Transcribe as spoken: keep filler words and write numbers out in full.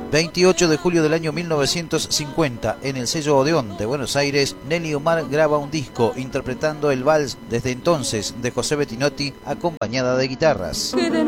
veintiocho de julio del año mil novecientos cincuenta, en el sello Odeón de Buenos Aires, Nelly Omar graba un disco interpretando el vals Desde entonces de José Bettinotti, acompañada de guitarras.